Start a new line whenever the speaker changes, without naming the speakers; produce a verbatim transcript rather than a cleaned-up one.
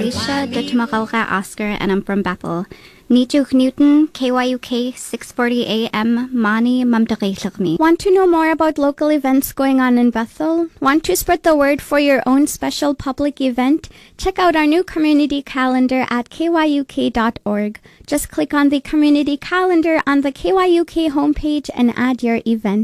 Alicia Dutmakalka Oscar, and I'm from Bethel. Nijuk Newton, K Y U K, six forty A M, Mani Mamdakishakmi.
Want to know more about local events going on in Bethel? Want to spread the word for your own special public event? Check out our new community calendar at K Y U K dot org. Just click on the community calendar on the K Y U K homepage and add your event.